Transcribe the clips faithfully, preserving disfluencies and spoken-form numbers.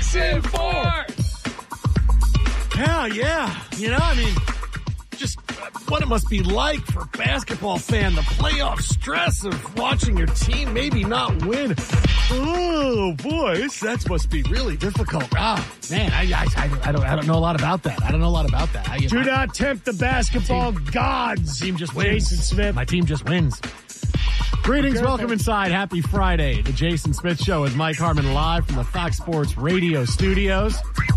six, and four. Hell yeah. You know, I mean, just what it must be like for a basketball fan, the playoff stress of watching your team maybe not win. Oh, boy, that must be really difficult. Ah, man, I, I, I, don't, I don't know a lot about that. I don't know a lot about that. I, Do my, not tempt the basketball team, gods. Team just wins. Jason Smith. My team just wins. Greetings, Good. welcome inside. Happy Friday. The Jason Smith Show with Mike Harmon live from the Fox Sports Radio studios,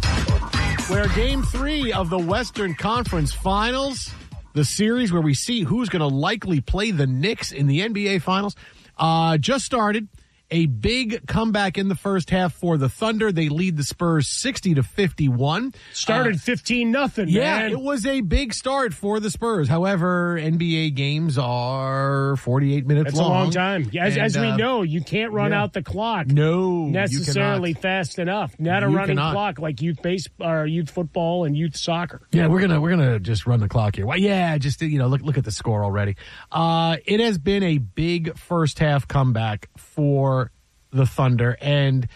where game three of the Western Conference Finals, the series where we see who's going to likely play the Knicks in the N B A Finals, uh, just started. A big comeback in the first half for the Thunder. They lead the Spurs sixty to fifty-one. Started uh, fifteen nothing, Yeah, man. it was a big start for the Spurs. However, N B A games are forty-eight minutes That's long. a long time. As, And, as we uh, know, you can't run yeah. out the clock. No, necessarily you cannot. fast enough. Not a You running cannot. clock like youth base or youth football and youth soccer. Yeah, we're gonna we're gonna just run the clock here. Well, yeah, just you know, look look at the score already. Uh, it has been a big first half comeback for the Thunder, and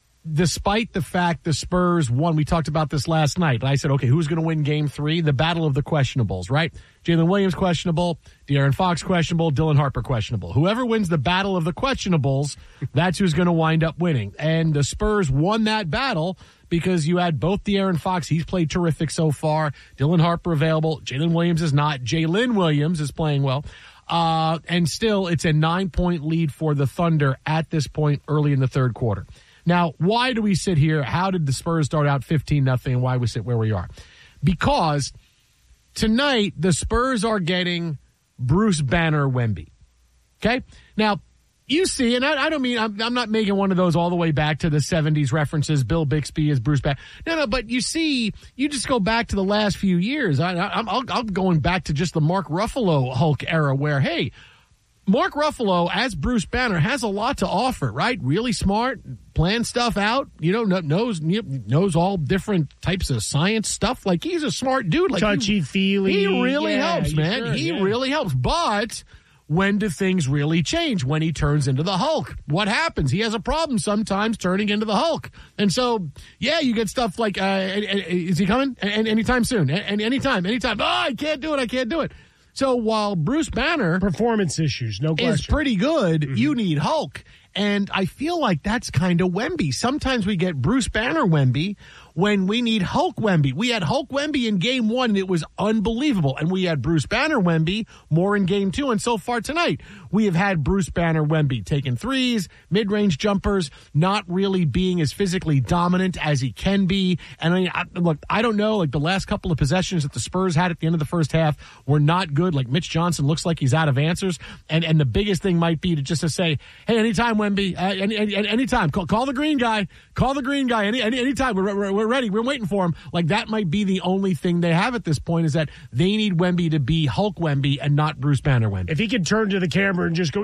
despite the fact the Spurs won, we talked about this last night. I said, okay, who's going to win game three? The battle of the questionables, right? Jalen Williams questionable, De'Aaron Fox questionable, Dylan Harper questionable. Whoever wins the battle of the questionables, that's who's going to wind up winning. And the Spurs won that battle because you had both De'Aaron Fox. He's played terrific so far. Dylan Harper available. Jalen Williams is not. Jalen Williams is playing well. Uh, and still, it's a nine-point lead for the Thunder at this point early in the third quarter. Now, why do we sit here? How did the Spurs start out fifteen nothing, and why we sit where we are? Because tonight, the Spurs are getting Bruce Banner Wemby. Okay? Now, you see, and I, I don't mean, I'm, I'm not making one of those all the way back to the seventies references, Bill Bixby as Bruce Banner. No, no, but you see, you just go back to the last few years. I, I, I'm, I'm going back to just the Mark Ruffalo Hulk era where, hey, Mark Ruffalo as Bruce Banner has a lot to offer, right? Really smart, plan stuff out, you know, knows knows all different types of science stuff. Like, he's a smart dude. Like, Touchy-feely. He, he really yeah, helps, man. Sure, he yeah. really helps. But when do things really change? When he turns into the Hulk. What happens? He has a problem sometimes turning into the Hulk. And so, yeah, you get stuff like, uh, is he coming? And anytime soon. And anytime, anytime. Oh, I can't do it. I can't do it. So while Bruce Banner Performance issues, no question. is pretty good, mm-hmm. you need Hulk. And I feel like that's kind of Wemby. Sometimes we get Bruce Banner Wemby when we need Hulk Wemby. We had Hulk Wemby in game one, and it was unbelievable. And we had Bruce Banner Wemby more in game two. And so far tonight, we have had Bruce Banner Wemby taking threes, mid-range jumpers, not really being as physically dominant as he can be. And I mean, I, look, I don't know, like the last couple of possessions that the Spurs had at the end of the first half were not good. Like Mitch Johnson looks like he's out of answers. And and the biggest thing might be to just to say, hey, anytime, Wemby, uh, any, any, anytime, call, call the green guy, call the green guy, any, any anytime, we're, we're, we're ready, we're waiting for him. Like, that might be the only thing they have at this point, is that they need Wemby to be Hulk Wemby and not Bruce Banner Wemby. If he could turn to the camera and just go,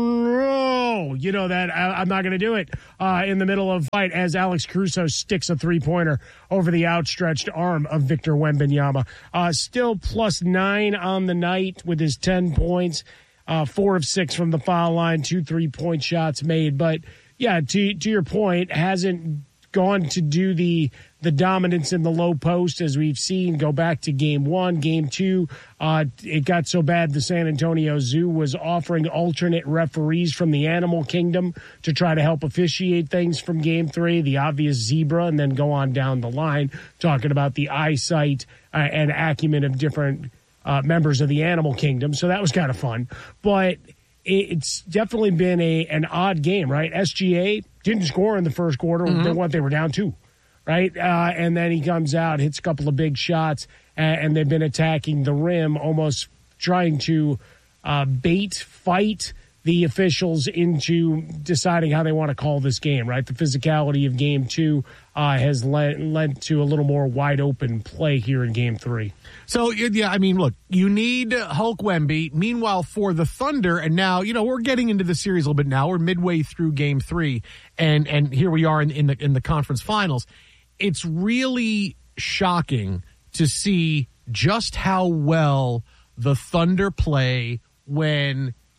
no, you know that, I, I'm not going to do it uh, in the middle of fight as Alex Caruso sticks a three-pointer over the outstretched arm of Victor Wembanyama. Uh, still plus nine on the night with his ten points. Uh, four of six from the foul line, two three-point shots made. But, yeah, to to your point, hasn't gone to do the the dominance in the low post as we've seen. Go back to game one, game two. Uh, it got so bad the San Antonio Zoo was offering alternate referees from the animal kingdom to try to help officiate things from game three, the obvious zebra, and then go on down the line, talking about the eyesight uh, and acumen of different Uh, members of the animal kingdom. So that was kind of fun. But it's definitely been a an odd game, right? S G A didn't score in the first quarter. Mm-hmm. They, what, they were down two, right? Uh, and then he comes out, hits a couple of big shots, and, and they've been attacking the rim, almost trying to uh, bait, fight the officials into deciding how they want to call this game, right? The physicality of game two uh, has led, led to a little more wide open play here in game three. So, yeah, I mean, look, you need Hulk Wemby. Meanwhile, for the Thunder, and now, you know, we're getting into the series a little bit now. We're midway through game three, and and here we are in, in the in the conference finals. It's really shocking to see just how well the Thunder play when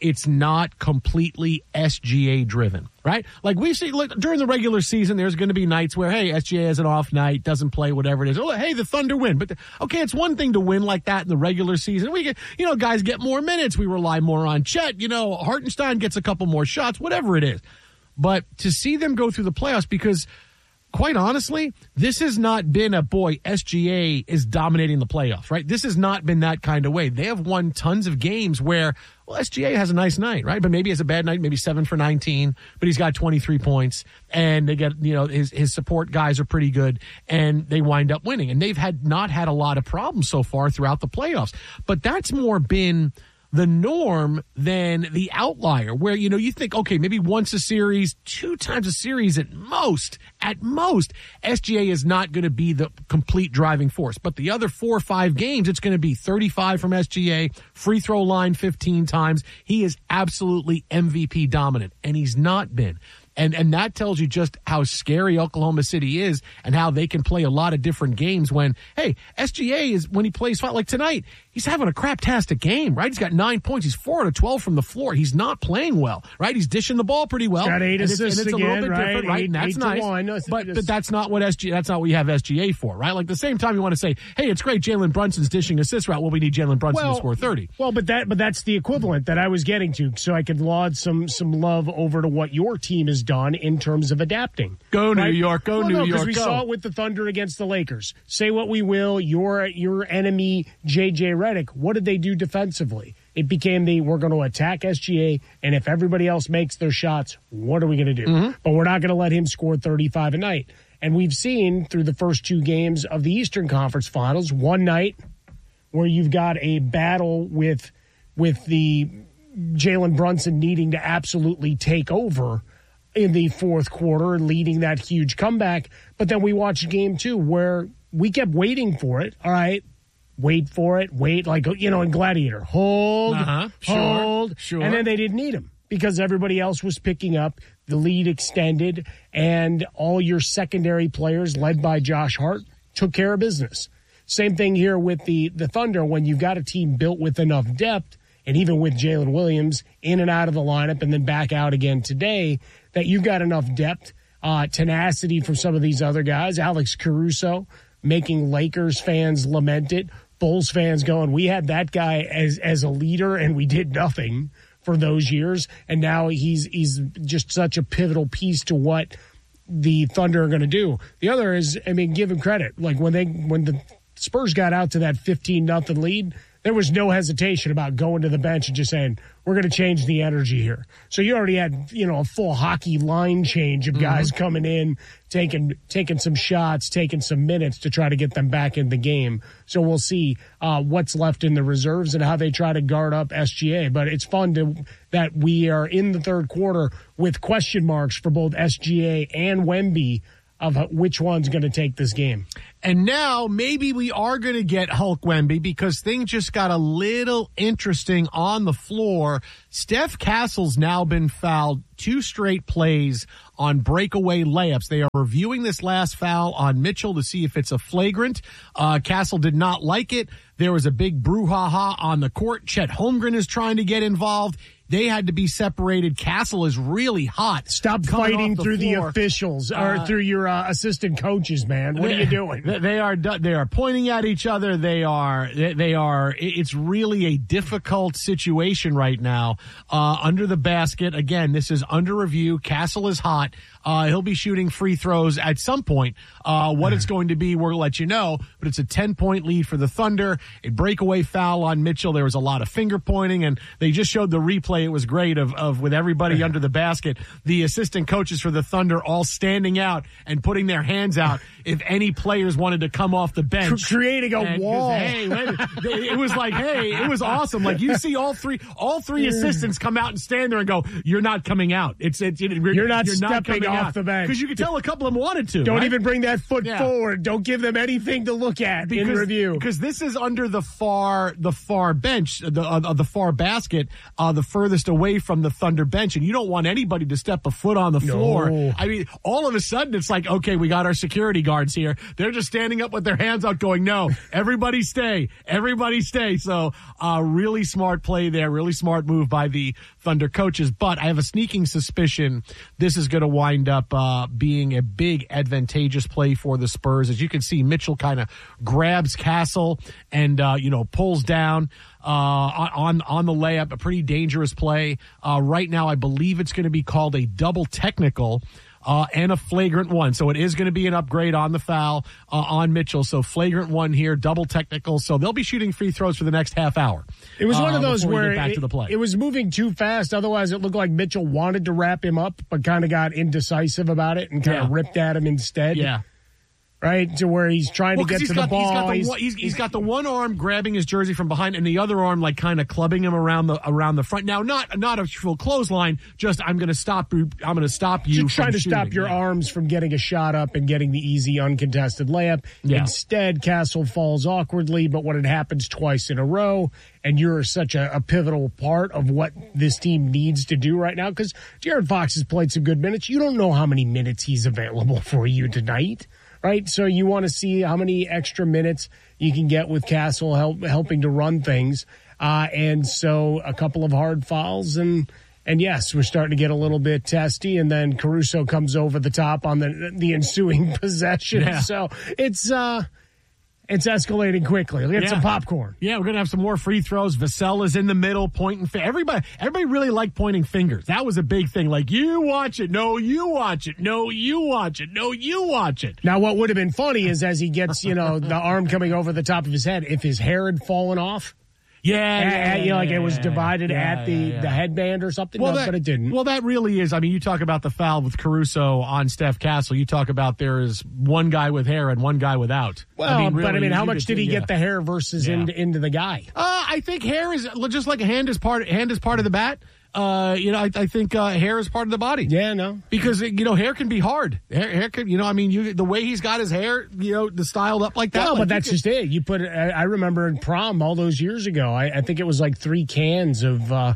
it's not completely S G A driven, right? Like we see, look, during the regular season, there's going to be nights where, hey, S G A has an off night, doesn't play, whatever it is. Oh, hey, the Thunder win. But, the, okay, it's one thing to win like that in the regular season. We get, you know, guys get more minutes. We rely more on Chet. You know, Hartenstein gets a couple more shots, whatever it is. But to see them go through the playoffs, because quite honestly, this has not been a, boy, S G A is dominating the playoffs, right? This has not been that kind of way. They have won tons of games where, well, S G A has a nice night, right? But maybe he has a bad night, maybe seven for nineteen, but he's got twenty-three points, and they get, you know, his, his support guys are pretty good, and they wind up winning. And they've had not had a lot of problems so far throughout the playoffs. But that's more been the norm than the outlier, where, you know, you think, okay, maybe once a series, two times a series at most, at most, S G A is not going to be the complete driving force. But the other four or five games, it's going to be thirty-five from S G A, free throw line fifteen times. He is absolutely M V P dominant, and he's not been. And and that tells you just how scary Oklahoma City is and how they can play a lot of different games when, hey, S G A is, when he plays, like tonight, he's having a crap-tastic game, right? He's got nine points. He's four out of twelve from the floor. He's not playing well, right? He's dishing the ball pretty well. Got eight and assists it's, and it's again, a little bit right? different, right? Eight, and that's eight nice. one. No, but, just... but that's not what S G A, that's not what you have S G A for, right? Like, the same time you want to say, hey, it's great Jalen Brunson's dishing assists route. Well, we need Jalen Brunson well, to score thirty. Well, but that but that's the equivalent that I was getting to, so I could laud some some love over to what your team has done in terms of adapting. Go New right? York, go well, New no, York, we go. saw it with the Thunder against the Lakers. Say what we will, your your enemy J J Redick, what did they do defensively? It became the, we're going to attack S G A, and if everybody else makes their shots, what are we going to do? Mm-hmm. But we're not going to let him score thirty-five a night. And we've seen through the first two games of the Eastern Conference Finals, one night where you've got a battle with with the Jalen Brunson needing to absolutely take over in the fourth quarter and leading that huge comeback. But then we watched game two where we kept waiting for it. All right, wait for it, wait, like, you know, in Gladiator, hold, uh-huh. sure, hold. Sure. And then they didn't need him because everybody else was picking up. The lead extended, and all your secondary players, led by Josh Hart, took care of business. Same thing here with the, the Thunder. When you've got a team built with enough depth, and even with Jalen Williams in and out of the lineup and then back out again today, that you've got enough depth, uh, tenacity from some of these other guys. Alex Caruso making Lakers fans lament it. Bulls fans going, we had that guy as as a leader and we did nothing for those years. And now he's he's just such a pivotal piece to what the Thunder are going to do. The other is, I mean, give him credit. Like when they when the Spurs got out to that fifteen nothing lead, there was no hesitation about going to the bench and just saying, we're going to change the energy here. So you already had, you know, a full hockey line change of guys mm-hmm. coming in, taking taking some shots, taking some minutes to try to get them back in the game. So we'll see uh, what's left in the reserves and how they try to guard up S G A. But it's fun to that we are in the third quarter with question marks for both S G A and Wemby of which one's going to take this game. And now maybe we are going to get Hulk Wemby because things just got a little interesting on the floor. Steph Castle's now been fouled two straight plays on breakaway layups. They are reviewing this last foul on Mitchell to see if it's a flagrant. Uh, Castle did not like it. There was a big brouhaha on the court. Chet Holmgren is trying to get involved. They had to be separated. Castle is really hot. Stop fighting the through floor. the officials or uh, through your uh, assistant coaches, man. What they, are you doing? They are they are pointing at each other. They are they are. It's really a difficult situation right now. Uh, under the basket again. This is under review. Castle is hot. Uh, he'll be shooting free throws at some point. Uh, what it's going to be, we'll let you know. But it's a ten-point lead for the Thunder. A breakaway foul on Mitchell. There was a lot of finger pointing, and they just showed the replay. It was great of, of with everybody under the basket. The assistant coaches for the Thunder all standing out and putting their hands out if any players wanted to come off the bench. Creating a and, wall. Hey, it was like, hey, it was awesome. Like you see all three all three assistants come out and stand there and go, you're not coming out. It's, it's it, You're not you're stepping not off the bench. Because you could tell a couple of them wanted to. Don't right? even bring that foot Yeah. forward. Don't give them anything to look at because, in review. Because this is under the far the far bench, the uh, the far basket, uh, the furthest away from the Thunder bench, and you don't want anybody to step a foot on the No. floor. I mean, all of a sudden it's like, okay, we got our security guards here. They're just standing up with their hands out, going, "No, everybody stay, everybody stay." So, uh, really smart play there, really smart move by the Thunder coaches. But I have a sneaking suspicion this is going to wind up uh, being a big advantageous play for the Spurs. As you can see, Mitchell kind of grabs Castle and uh, you know pulls down uh, on on the layup. A pretty dangerous play. Uh, right now, I believe it's going to be called a double technical. Uh, and a flagrant one. So it is going to be an upgrade on the foul uh, on Mitchell. So flagrant one here, double technical. So they'll be shooting free throws for the next half hour. It was one uh, of those before we where get back it, to the play. it was moving too fast. Otherwise, it looked like Mitchell wanted to wrap him up, but kind of got indecisive about it and kind of Yeah. ripped at him instead. Yeah. Right? To where he's trying Well, to 'cause get he's to got, the ball. He's got the, He's- one, he's, he's got the one arm grabbing his jersey from behind, and the other arm like kind of clubbing him around the around the front. Now, not not a full clothesline. Just I'm going to stop you. I'm going to stop you. Just from trying to stop shooting. your Yeah. arms from getting a shot up and getting the easy uncontested layup. Yeah. Instead, Castle falls awkwardly, but when it happens twice in a row, and you're such a, a pivotal part of what this team needs to do right now, because De'Aaron Fox has played some good minutes. You don't know how many minutes he's available for you tonight, right? So you want to see how many extra minutes you can get with Castle help, helping to run things. Uh, and so a couple of hard fouls and And yes, we're starting to get a little bit testy, and then Caruso comes over the top on the the ensuing possession. Yeah. So it's uh, it's escalating quickly. Let's get Yeah. some popcorn. Yeah, we're gonna have some more free throws. Vassell is in the middle, pointing. Fi- everybody, everybody really liked pointing fingers. That was a big thing. Like, you watch it, no, you watch it, no, you watch it, no, you watch it. Now, what would have been funny is as he gets, you know, the arm coming over the top of his head, if his hair had fallen off, Yeah, yeah, yeah, you know, like yeah, it was yeah, divided yeah, at the, yeah, yeah. the headband or something. Well, no, that, but it didn't. Well, that really is. I mean, you talk about the foul with Caruso on Steph Castle. You talk about there is one guy with hair and one guy without. Well, I mean, but I really, mean, how you much could did he see, get yeah. the hair versus Yeah. into, into the guy? Uh, I think hair is just like a hand is part. Hand is part of the bat. Uh, you know, I, I think uh, hair is part of the body. Yeah, no. Because, you know, hair can be hard. Hair, hair can, you know, I mean, you the way he's got his hair, you know, the styled up like that. No, like but you that's could- just it. You put. I, I remember in prom all those years ago. I, I think it was like three cans of uh,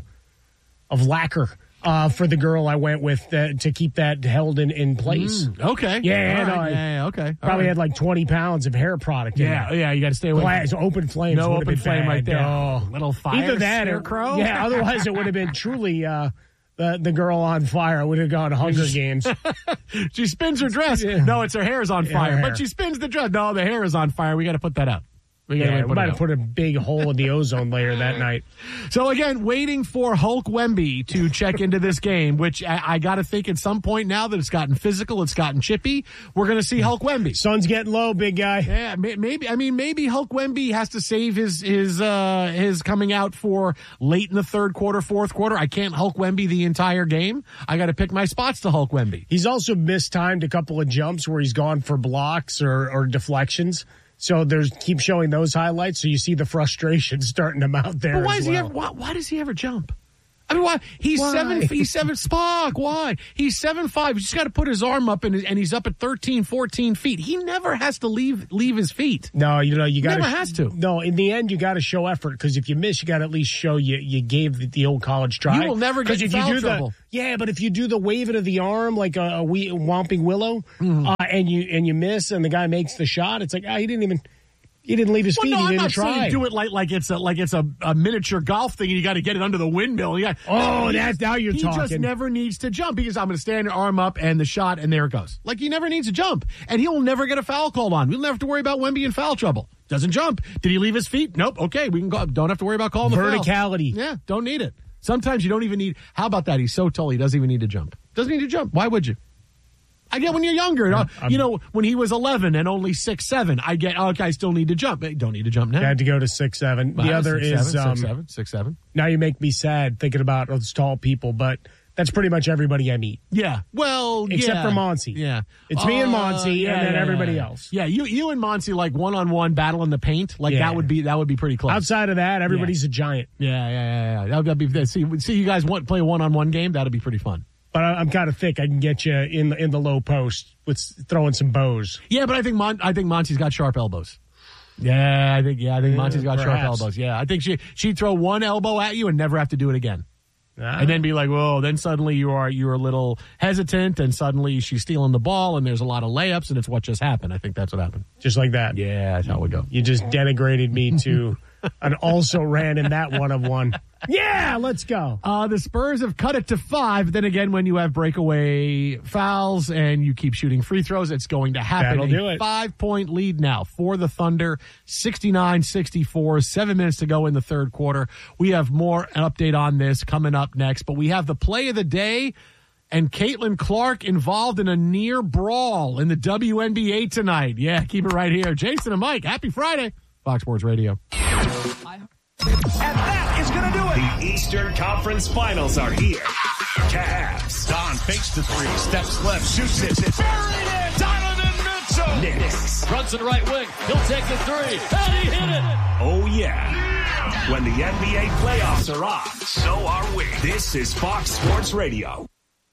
of lacquer uh, for the girl I went with uh, to keep that held in, in place. Mm, okay. Yeah, All no, right. I- yeah, yeah, okay. All Probably right. had like twenty pounds of hair product. In Yeah, there. yeah, you got to stay away. Glass, from open flames. No would have open been flame bad. right there. No. Little fire Either that or scarecrow. yeah. Otherwise, it would have been truly uh, the the girl on fire. Would have gone Hunger Games. She spins her dress. Yeah. No, it's her hair's on Yeah, fire. her hair. But she spins the dress. No, the hair is on fire. We got to put that out. We got Yeah, to we put might it have out. put a big hole in the ozone layer that night. So again, waiting for Hulk Wemby to check into this game, which I, I got to think at some point now that it's gotten physical, it's gotten chippy. We're going to see Hulk Wemby. Sun's getting low, big guy. Yeah, may- maybe. I mean, maybe Hulk Wemby has to save his his uh, his coming out for late in the third quarter, fourth quarter. I can't Hulk Wemby the entire game. I got to pick my spots to Hulk Wemby. He's also mistimed a couple of jumps where he's gone for blocks or, or deflections. So there's keep showing those highlights, so you see the frustration starting to mount there. But why as does he well. ever? Why, why does he ever jump? I mean, why? He's Why? seven. He's seven. Spock. Why? He's seven five. He's just got to put his arm up, and, and he's up at thirteen, fourteen feet. He never has to leave leave his feet. No, you know you got Never has to. No, in the end, you got to show effort because if you miss, you got to at least show you you gave the, the old college try. You will never get 'Cause in if you foul do trouble. The, yeah, but if you do the waving of the arm like a, a wee, whomping willow, Mm-hmm. uh, and you and you miss, and the guy makes the shot, it's like ah, he didn't even he didn't leave his Well, feet. no, he I'm didn't not try. saying do it like like it's a like it's a, a miniature golf thing, and you got to get it under the windmill. You got, Oh, he that's- just- now you're he talking. just never needs to jump because I'm going to stand arm up and the shot, and there it goes. Like he never needs to jump, and he'll never get a foul called on. We'll never have to worry about Wemby in foul trouble. Doesn't jump. Did he leave his feet? Nope. Okay, we can go. Don't have to worry about calling the foul. Verticality. Yeah, don't need it. Sometimes you don't even need. How about that? He's so tall, he doesn't even need to jump. Doesn't need to jump. Why would you? I get when you're younger. I'm- you know, when he was eleven and only six seven, I get, okay, I still need to jump. Hey, don't need to jump now. Had to go to six seven. The Wow, other six, is seven, um, six, seven, six, seven. now you make me sad thinking about those tall people, but that's pretty much everybody I meet. Yeah. Well, Except yeah. for Monty. Yeah. It's me and Uh, Monty, yeah, and then yeah, everybody yeah. else. Yeah, you you and Monty like one on one battle in the paint. Like Yeah. that would be that would be pretty close. Outside of that, everybody's a giant. Yeah, yeah, yeah, yeah. That would be see see you guys want play a one on one game. That'd be pretty fun. but I, I'm kind of thick. I can get you in the in the low post with throwing some bows. Yeah, but I think Mon- I think Monty's got sharp elbows. Yeah, I think yeah, I think Monty's got Perhaps. sharp elbows. Yeah, I think she she'd throw one elbow at you and never have to do it again. Ah. And then be like, whoa, then suddenly you are you're a little hesitant, and suddenly she's stealing the ball, and there's a lot of layups, and it's what just happened. I think that's what happened. Just like that. Yeah, that's how we go. You just denigrated me to an also ran in that one of one. Yeah, let's go. Uh, the Spurs have cut it to five. Then again, when you have breakaway fouls and you keep shooting free throws, it's going to happen. That'll do a it. Five-point lead now for the Thunder, sixty-nine sixty-four, seven minutes to go in the third quarter. We have more an update on this coming up next, but we have the play of the day and Caitlin Clark involved in a near brawl in the W N B A tonight. Yeah, keep it right here. Jason and Mike, happy Friday. Fox Sports Radio. And that is going to do it. The Eastern Conference Finals are here. Cavs. Don fakes the three, steps left, shoots it. Buried in. Donovan Mitchell. Knicks. Runs to the right wing. He'll take the three. And he hit it. Oh, yeah. When the N B A playoffs are on, so are we. This is Fox Sports Radio.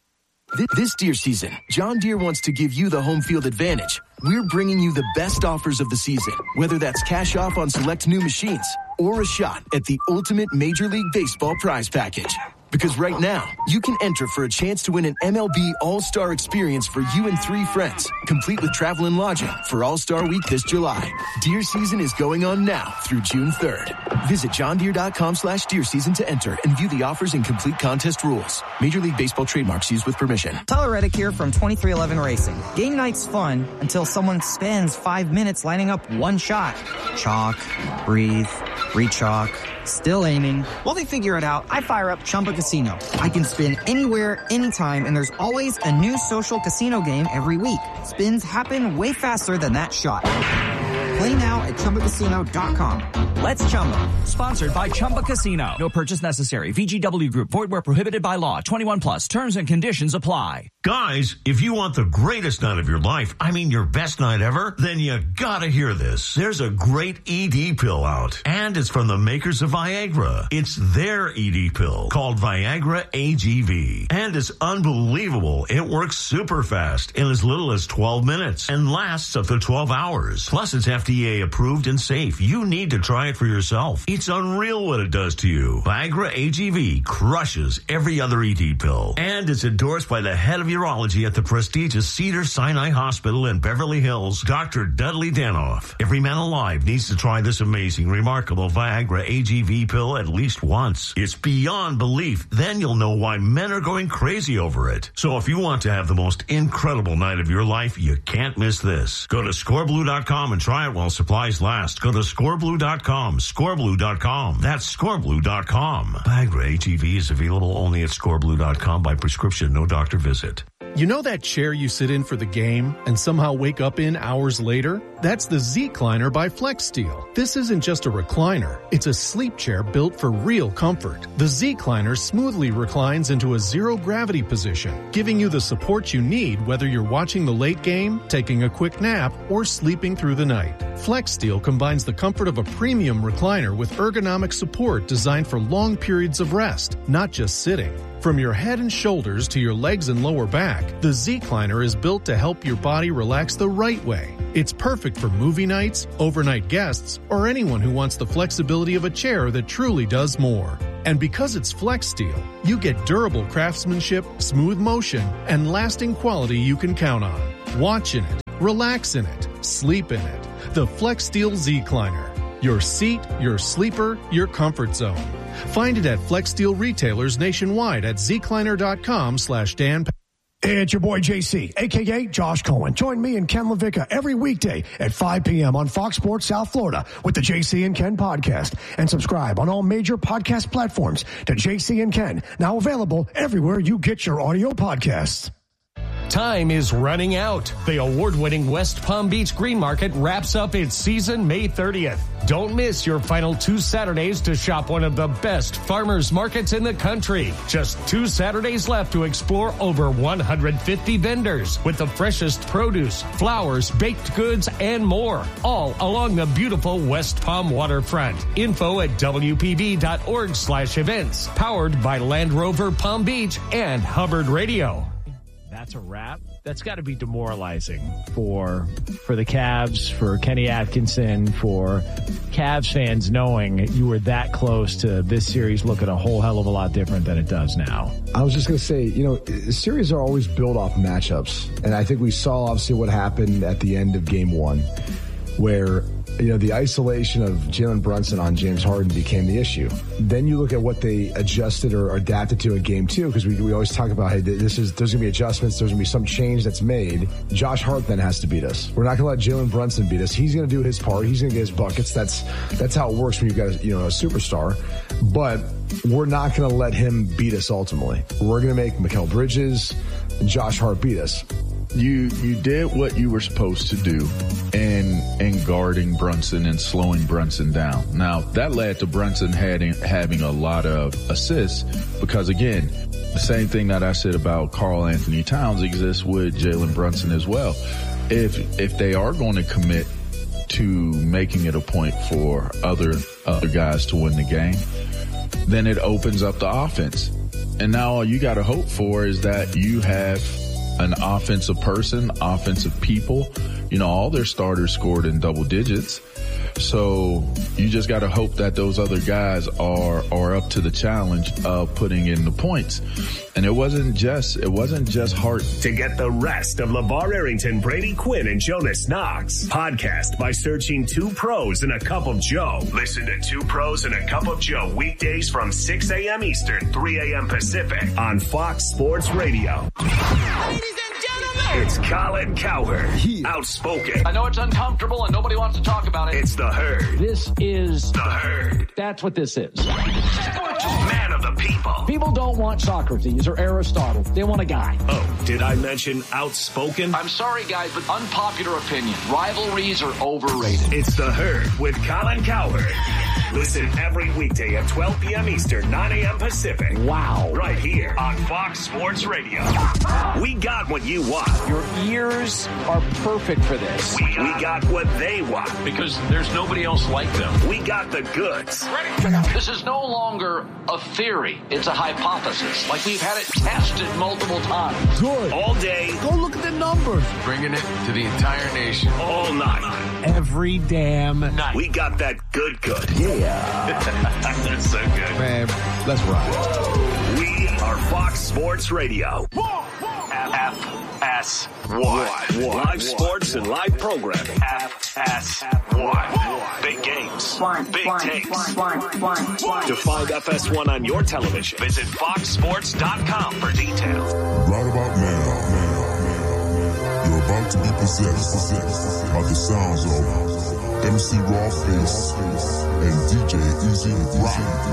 This Deer season, John Deere wants to give you the home field advantage. We're bringing you the best offers of the season, whether that's cash off on select new machines or a shot at the ultimate Major League Baseball prize package. Because right now, you can enter for a chance to win an M L B All-Star experience for you and three friends, complete with travel and lodging for All-Star Week this July. Deer season is going on now through June third. Visit johndeere.com slash deer season to enter and view the offers and complete contest rules. Major League Baseball trademarks used with permission. Tyler Reddick here from twenty-three eleven Racing. Game night's fun until someone spends five minutes lining up one shot. Chalk, breathe, re-chalk, still aiming. While they figure it out, I fire up Chumba Casino. I can spin anywhere, anytime, and there's always a new social casino game every week. Spins happen way faster than that shot. Play now at Chumba Casino dot com. Let's Chumba. Sponsored by Chumba Casino. No purchase necessary. V G W Group. Void where prohibited by law. twenty-one plus. Terms and conditions apply. Guys, if you want the greatest night of your life, I mean your best night ever, then you gotta hear this. There's a great E D pill out, and it's from the makers of Viagra. It's their E D pill called Viagra A G V, and it's unbelievable. It works super fast in as little as twelve minutes and lasts up to twelve hours. Plus, it's F D A approved and safe. You need to try it for yourself. It's unreal what it does to you. Viagra A G V crushes every other E D pill, and it's endorsed by the head of urology at the prestigious Cedars-Sinai Hospital in Beverly Hills, Doctor Dudley Danoff. Every man alive needs to try this amazing, remarkable Viagra A G V pill at least once. It's beyond belief. Then you'll know why men are going crazy over it. So if you want to have the most incredible night of your life, you can't miss this. Go to score blue dot com and try it while supplies last. Go to score blue dot com, score blue dot com. That's score blue dot com. Viagra A G V is available only at score blue dot com by prescription, no doctor visit. You know that chair you sit in for the game and somehow wake up in hours later? That's the Z-Cliner by FlexSteel. This isn't just a recliner. It's a sleep chair built for real comfort. The Z-Cliner smoothly reclines into a zero-gravity position, giving you the support you need whether you're watching the late game, taking a quick nap, or sleeping through the night. FlexSteel combines the comfort of a premium recliner with ergonomic support designed for long periods of rest, not just sitting. From your head and shoulders to your legs and lower back, the Z-Cliner is built to help your body relax the right way. It's perfect for movie nights, overnight guests, or anyone who wants the flexibility of a chair that truly does more. And because it's FlexSteel, you get durable craftsmanship, smooth motion, and lasting quality you can count on. Watch in it, relax in it, sleep in it. The FlexSteel Z-Cliner. Your seat, your sleeper, your comfort zone. Find it at FlexSteel retailers nationwide at zcliner.com slash Dan. It's your boy J C, a k a. Josh Cohen. Join me and Ken LaVicka every weekday at five p.m. on Fox Sports South Florida with the J C and Ken podcast. And subscribe on all major podcast platforms to J C and Ken, now available everywhere you get your audio podcasts. Time is running out. The award-winning West Palm Beach Green Market wraps up its season May thirtieth. Don't miss your final two Saturdays to shop one of the best farmers markets in the country. Just two Saturdays left to explore over one hundred fifty vendors with the freshest produce, flowers, baked goods, and more, all along the beautiful West Palm waterfront. Info at W P B dot org slash events. Powered by Land Rover Palm Beach and Hubbard Radio. That's a wrap. That's got to be demoralizing for for the Cavs, for Kenny Atkinson, for Cavs fans knowing you were that close to this series looking a whole hell of a lot different than it does now. I was just going to say, you know, series are always built off matchups. And I think we saw obviously what happened at the end of game one, where, you know, the isolation of Jalen Brunson on James Harden became the issue. Then you look at what they adjusted or adapted to in game two, because we, we always talk about, hey, this is, there's going to be adjustments, there's going to be some change that's made. Josh Hart then has to beat us. We're not going to let Jalen Brunson beat us. He's going to do his part. He's going to get his buckets. That's that's how it works when you've got a, you know, a superstar. But we're not going to let him beat us ultimately. We're going to make Mikal Bridges and Josh Hart beat us. You you did what you were supposed to do in in guarding Brunson and slowing Brunson down. Now, that led to Brunson having, having a lot of assists because, again, the same thing that I said about Karl Anthony Towns exists with Jalen Brunson as well. If if they are going to commit to making it a point for other other guys to win the game, then it opens up the offense. And now all you got to hope for is that you have an offensive person, offensive people. You know, all their starters scored in double digits. So you just got to hope that those other guys are are up to the challenge of putting in the points. And it wasn't just it wasn't just Hart. To get the rest of LeVar Arrington, Brady Quinn, and Jonas Knox, podcast by searching Two Pros and a Cup of Joe. Listen to Two Pros and a Cup of Joe weekdays from six a.m. Eastern, three a.m. Pacific on Fox Sports Radio. It's Colin Cowherd, yeah. Outspoken. I know it's uncomfortable and nobody wants to talk about it. It's the Herd. This is the Herd. That's what this is. Man of the people. People don't want Socrates or Aristotle. They want a guy. Oh, did I mention outspoken? I'm sorry, guys, but unpopular opinion. Rivalries are overrated. It's the Herd with Colin Cowherd. Listen every weekday at twelve p.m. Eastern, nine a.m. Pacific. Wow. Right here on Fox Sports Radio. We got what you want. Your ears are perfect for this. We got, we got what they want. Because there's nobody else like them. We got the goods. This is no longer a theory. It's a hypothesis. Like we've had it tested multiple times. Good. All day. Go look at the numbers. Bringing it to the entire nation. All night. Every damn night. We got that good good. Yeah. That's so good. Man, let's rock. We are Fox Sports Radio. F S one. Live sports and live programming. F S one. Big games. Big takes. To find F S one on your television, visit fox sports dot com for details. Right about now, you're about to be possessed by the sounds of M C Rawface and D J Easy Rock.